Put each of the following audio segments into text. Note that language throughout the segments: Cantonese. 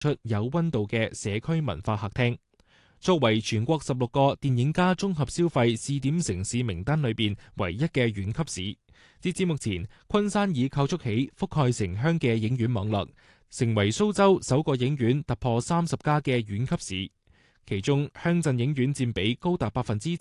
出有溫度嘅社區文化客廳。作為全國16個電影加綜合消費試點城市名單裏邊唯一嘅縣級市，截至目前，昆山已構築起覆蓋城鄉嘅影院網絡，成為蘇州首個影院突破30家嘅縣級市。其中鄉鎮影院佔比高達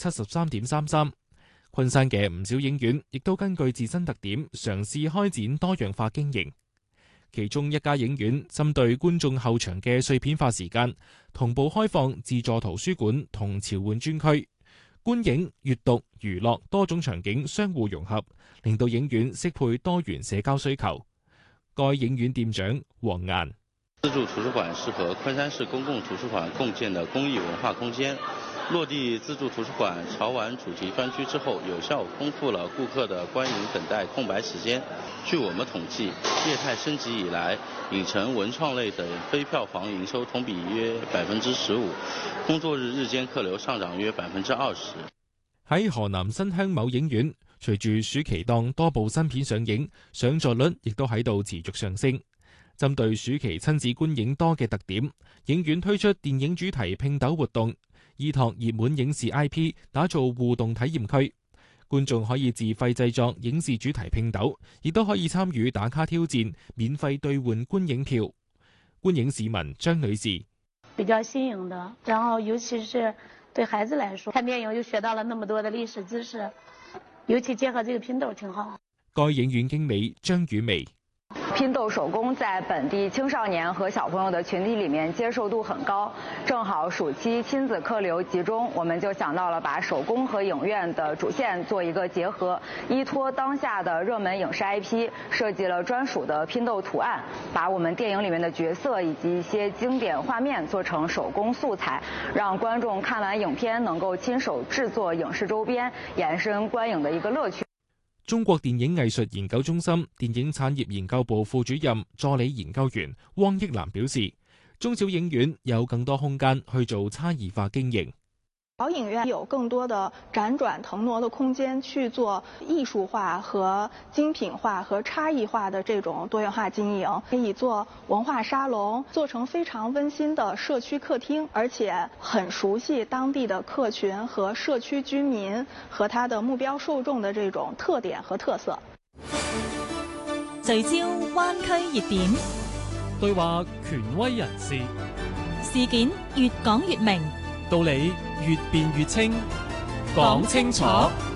73.33%。昆山嘅唔少影院亦都根據自身特點嘗試開展多樣化經營。其中一家影院針對觀眾後場嘅碎片化時間，同步開放自助圖書館同潮玩專區，觀影、閱讀、娛樂多種場景相互融合，令到影院適配多元社交需求。該影院店長黃岩： 自助圖書館是和昆山市公共圖書館共建的公益文化空間。落地自助圖書館潮玩主題專區之後，有效豐富了顧客的觀影等待空白時間。據我們統計，業態升級以來，影城、文創類等非票房營收同比約15%，工作日日間客流上漲約20%。 喺河南新鄉某影院，隨住暑期檔多部新片上映，上座率亦都喺度持續上升。針對暑期親子觀影多嘅特點，影院推出電影主題拼斗活動，依託熱門影視 IP 打造互動體驗區，觀眾可以自費製作影視主題拼斗，亦都可以參與打卡挑戰，免費兌換觀影票。觀影市民張女士： 比較新穎的，然後尤其是對孩子來說，看電影又學到了那麼多的歷史知識，尤其結合這個拼斗挺好。 該影院經理張雨薇： 拼斗手工在本地青少年和小朋友的群體裡面接受度很高，正好暑期親子客流集中，我們就想到了把手工和影院的主線做一個結合，依託當下的熱門影視 IP， 設計了專屬的拼斗圖案，把我們電影裡面的角色以及一些經典畫面做成手工素材，讓觀眾看完影片能夠親手製作影視周邊，延伸觀影的一個樂趣。 中國電影藝術研究中心電影產業研究部副主任助理研究員汪益南表示，中小影院有更多空間去做差異化經營。 小影院有更多的輾轉騰挪的空間去做藝術化和精品化和差異化的這種多元化經營，可以做文化沙龍，做成非常溫馨的社區客廳，而且很熟悉當地的客群和社區居民和他的目標受眾的這種特點和特色。 聚焦灣區熱點， 對話權威人士， 事件越講越明， 道理越辯越清，講清楚。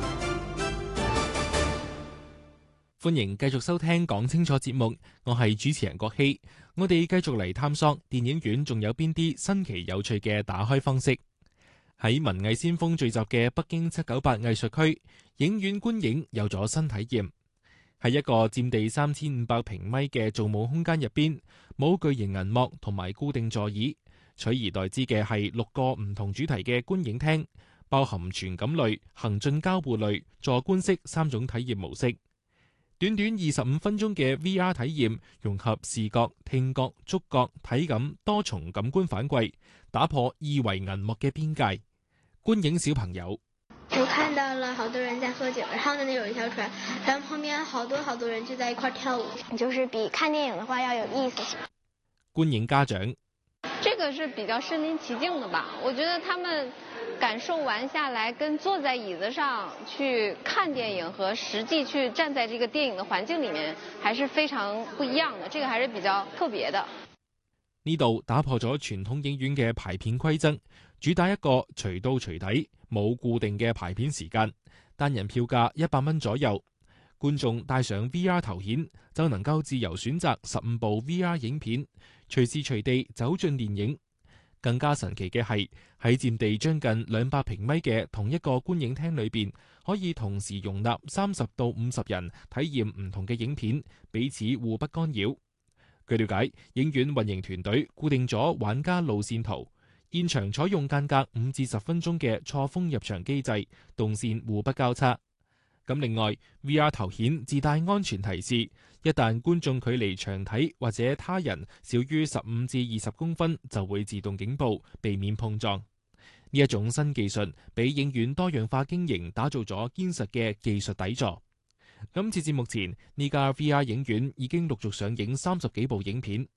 歡迎繼續收聽講清楚節目，我係主持人郭希。我哋繼續嚟探索電影院仲有邊啲新奇有趣嘅打開方式。喺文藝先鋒聚集嘅北京798藝術區，影院觀影有咗新體驗。喺一個佔地3500平米嘅造夢空間入邊，冇巨型銀幕同埋固定座椅，取而代之嘅係6個唔同主題嘅觀影廳，包含傳感類、行進交互類、坐觀式3種體驗模式。短短25分鐘嘅 VR 體驗，融合視覺、聽覺、觸覺、體感多重感官反饋，打破二維銀幕嘅邊界。觀影小朋友： 我看到了好多人在喝酒，然後呢有一條船，然後旁邊好多人就在一塊跳舞，就是比看電影的話要有意思。 觀影家長： 這個是比較身臨其境的吧，我覺得他們感受完下來，跟坐在椅子上去看電影和實際去站在這個電影的環境裡面，還是非常不一樣的，這個還是比較特別的。 呢度打破咗傳統影院嘅排片規則，主打一個隨到隨睇，冇固定嘅排片時間，單人票價100蚊左右。觀眾帶上 VR 頭顯，就能夠自由選擇15部 VR 影片，隨時隨地走進電影。更加神奇嘅係，喺佔地將近200平米嘅同一個觀影廳裏邊，可以同時容納30到50人體驗唔同嘅影片，彼此互不干擾。據了解，影院運營團隊固定咗玩家路線圖，現場採用間隔5至10分鐘嘅錯峰入場機制，動線互不交叉。咁另外 VR 頭顯自帶安全提示，一旦觀眾距離牆體或者他人少於15至20公分，就會自動警報，避免碰撞。呢一種新技術俾影院多樣化經營打造咗堅實嘅技術底座。咁截至目前，呢家 VR 影院已經陸續上映30幾部影片。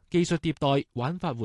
技術迭代，玩法換